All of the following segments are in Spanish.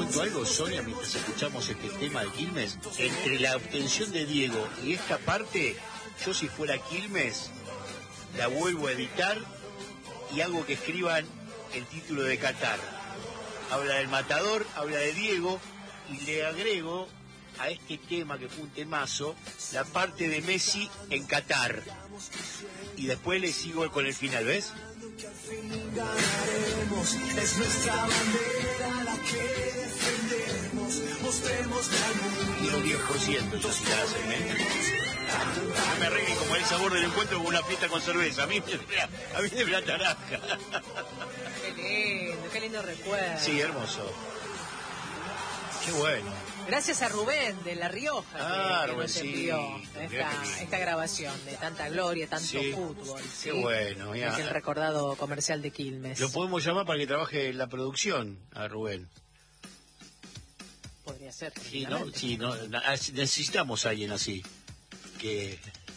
pregunto algo, Sonia, mientras escuchamos este tema de Quilmes? Entre la obtención de Diego y esta parte, yo si fuera Quilmes, la vuelvo a editar y hago que escriban el título de Qatar. Habla del matador, habla de Diego, y le agrego a este tema, que fue un temazo, la parte de Messi en Qatar. Y después le sigo con el final, ¿ves? Ganaremos, es nuestra bandera la que defendemos, mostremos al mundo. Y un 10% ellos sí la hacen, No me arreglen como el sabor del encuentro con una fiesta con cerveza. A mí me la naranja. Qué lindo recuerdo. Sí, hermoso. Qué bueno. Gracias a Rubén de La Rioja que nos envió sí, esta grabación de tanta gloria, tanto fútbol. Qué bueno. Es el recordado comercial de Quilmes. Lo podemos llamar para que trabaje en la producción a Rubén. Podría ser. Sí, ¿no? Sí, no, necesitamos a alguien así. Que...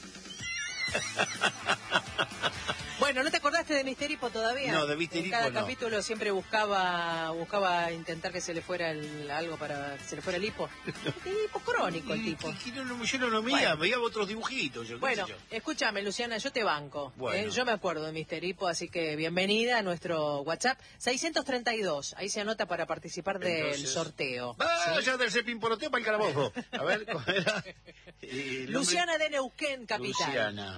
Bueno, ¿no te acordaste de Misteripo todavía? No, de Misteripo no. En cada capítulo siempre buscaba intentar que se le fuera algo para que se le fuera el hipo. Hipo crónico el tipo. Yo no lo veía, veía otros dibujitos. Bueno, escúchame, Luciana, yo te banco. Bueno. Yo me acuerdo de Misteripo, así que bienvenida a nuestro WhatsApp 632. Ahí se anota para participar del sorteo. Ya del Cepín Poroteo para el calabozo. A ver, ¿cómo era? Luciana de Neuquén, capital. Luciana.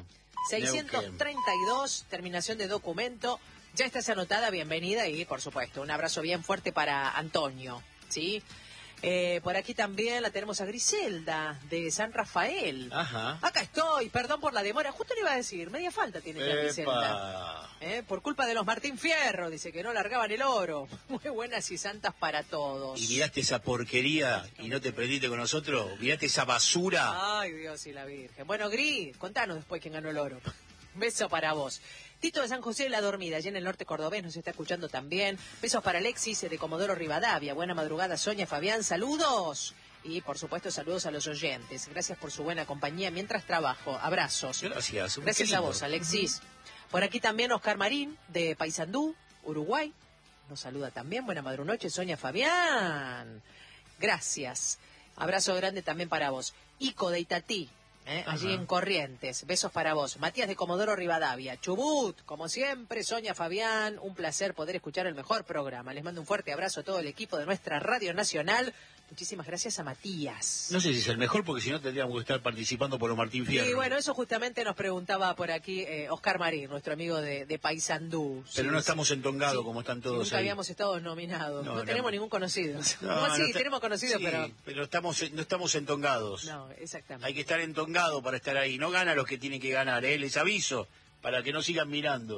632, terminación de documento. Ya estás anotada, bienvenida y, por supuesto, un abrazo bien fuerte para Antonio, ¿sí? Por aquí también la tenemos a Griselda, de San Rafael. Ajá. Acá estoy, perdón por la demora. Justo le iba a decir, media falta tiene ya Griselda. Por culpa de los Martín Fierro, dice que no largaban el oro. Muy buenas y santas para todos. Y miraste esa porquería y no te prendiste con nosotros. Miraste esa basura. Ay, Dios y la Virgen. Bueno, Gris, contanos después quién ganó el oro. Beso para vos. Tito de San José de la Dormida, allá en el norte cordobés, nos está escuchando también. Besos para Alexis de Comodoro Rivadavia. Buena madrugada, Sonia, Fabián, saludos. Y, por supuesto, saludos a los oyentes. Gracias por su buena compañía mientras trabajo. Abrazos. Gracias. Gracias a vos, Alexis. Por aquí también Oscar Marín, de Paysandú, Uruguay. Nos saluda también. Buena madrunoche, Sonia, Fabián. Gracias. Abrazo grande también para vos. Ico de Itatí. Allí en Corrientes, besos para vos. Matías de Comodoro Rivadavia, Chubut, como siempre, Sonia, Fabián, un placer poder escuchar el mejor programa. Les mando un fuerte abrazo a todo el equipo de nuestra Radio Nacional. Muchísimas gracias a Matías. No sé si es el mejor, porque si no tendríamos que estar participando por los Martín Fierro. Y bueno, eso justamente nos preguntaba por aquí Oscar Marín, nuestro amigo de Paysandú. Pero no estamos entongados como están todos nunca ahí. Habíamos estado nominados. No tenemos ningún conocido. No, tenemos conocidos, pero no estamos entongados. No, exactamente. Hay que estar entongado para estar ahí. No gana los que tienen que ganar, les aviso, para que no sigan mirando.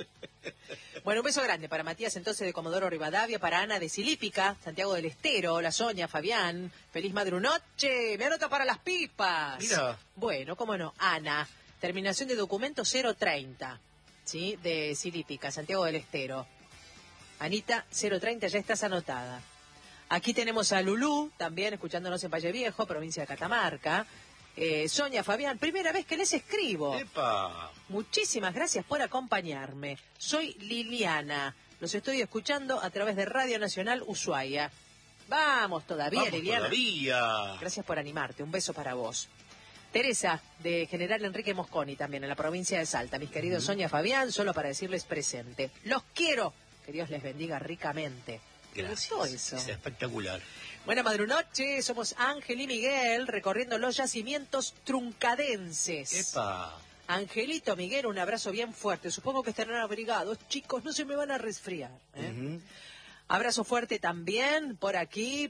Bueno, un beso grande para Matías entonces de Comodoro Rivadavia, para Ana de Silípica, Santiago del Estero, la Sonia, Fabián, feliz madrunoche, me anota para las pipas. Mira. Bueno, cómo no, Ana, terminación de documento 030, ¿sí? De Silípica, Santiago del Estero. Anita, 030, ya estás anotada. Aquí tenemos a Lulú, también escuchándonos en Valle Viejo, provincia de Catamarca. Sonia, Fabián, primera vez que les escribo. ¡Epa! Muchísimas gracias por acompañarme. Soy Liliana. Los estoy escuchando a través de Radio Nacional Ushuaia. Vamos todavía, Liliana. Todavía. Gracias por animarte. Un beso para vos. Teresa, de General Enrique Mosconi, también en la provincia de Salta. Mis queridos Sonia, Fabián, solo para decirles presente. Los quiero. Que Dios les bendiga ricamente. Gracias. ¿Te gustó eso? Es espectacular. Buena madrunoche, somos Ángel y Miguel recorriendo los yacimientos truncadenses. ¡Epa! Angelito, Miguel, un abrazo bien fuerte. Supongo que estarán abrigados. Chicos, no se me van a resfriar. Abrazo fuerte también por aquí